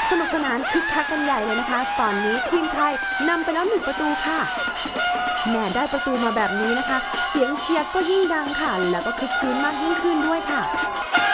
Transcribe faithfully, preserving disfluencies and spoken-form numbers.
สนุกสนานคึกคักกันใหญ่เลยนะคะ ตอนนี้ทีมไทยนำไปแล้วหนึ่งประตูค่ะแหม่ได้ประตูมาแบบนี้นะคะเสียงเชียร์ก็ยิ่งดังค่ะแล้วก็คึกคืนมากยิ่งขึ้นด้วยค่ะ